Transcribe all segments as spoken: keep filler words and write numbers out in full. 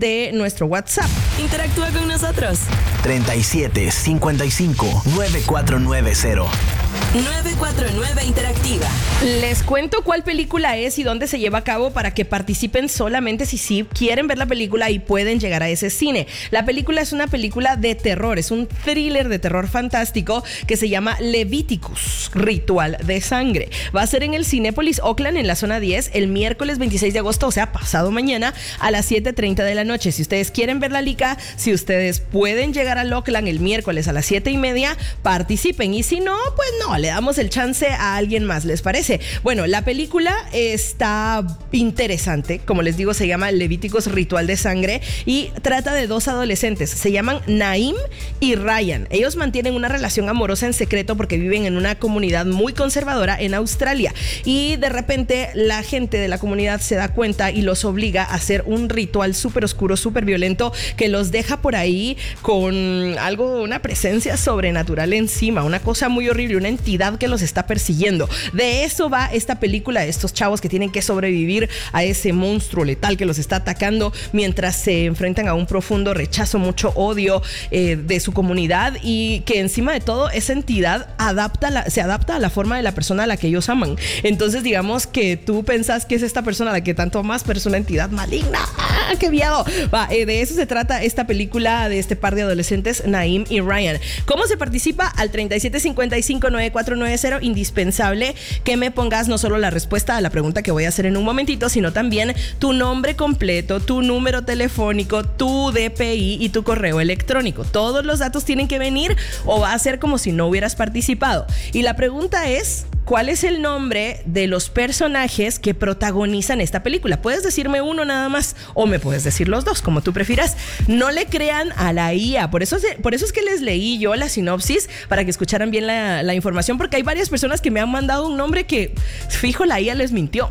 de nuestro WhatsApp. Interactúa con nosotros. treinta y siete, cincuenta y cinco, noventa y cuatro noventa. nueve cuatro nueve Interactiva. Les cuento cuál película es y dónde se lleva a cabo para que participen solamente si sí quieren ver la película y pueden llegar a ese cine. La película es una película de terror, es un thriller de terror fantástico que se llama Leviticus, Ritual de Sangre. Va a ser en el Cinépolis Oakland en la zona diez el miércoles veintiséis de agosto, o sea, pasado mañana a las siete treinta de la noche. Si ustedes quieren ver la liga, si ustedes pueden llegar al Oakland el miércoles a las siete y media, participen. Y si no, pues no, le damos el chance a alguien más, ¿les parece? Bueno, la película está interesante, como les digo, se llama Levíticos Ritual de Sangre y trata de dos adolescentes, se llaman Naim y Ryan. Ellos mantienen una relación amorosa en secreto porque viven en una comunidad muy conservadora en Australia y de repente la gente de la comunidad se da cuenta y los obliga a hacer un ritual súper oscuro, súper violento que los deja por ahí con algo, una presencia sobrenatural encima, una cosa muy horrible, una entidad que los está persiguiendo. De eso va esta película, de estos chavos que tienen que sobrevivir a ese monstruo letal que los está atacando mientras se enfrentan a un profundo rechazo, mucho odio eh, de su comunidad y que encima de todo esa entidad adapta la, se adapta a la forma de la persona a la que ellos aman. Entonces digamos que tú pensás que es esta persona a la que tanto amas, pero es una entidad maligna. ¡Ah, qué miedo! Va, eh, de eso se trata esta película de este par de adolescentes, Naim y Ryan. ¿Cómo se participa? Al treinta y siete cincuenta y cinco, noventa y cuatro noventa. Indispensable que me pongas no solo la respuesta a la pregunta que voy a hacer en un momentito, sino también tu nombre completo, tu número telefónico, tu D P I y tu correo electrónico. Todos los datos tienen que venir o va a ser como si no hubieras participado. Y la pregunta es: ¿cuál es el nombre de los personajes que protagonizan esta película? Puedes decirme uno nada más o me puedes decir los dos, como tú prefieras. No le crean a la I A. Por eso, por eso es que les leí yo la sinopsis para que escucharan bien la, la información, porque hay varias personas que me han mandado un nombre que, fijo, la I A les mintió.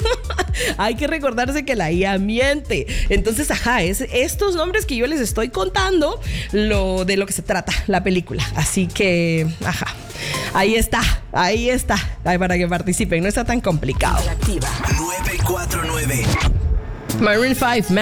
Hay que recordarse que la I A miente. Entonces, ajá, es estos nombres que yo les estoy contando lo de lo que se trata la película. Así que, ajá, ahí está, ahí está. Ay, para que participen, no está tan complicado. nueve cuatro nueve. Maroon five,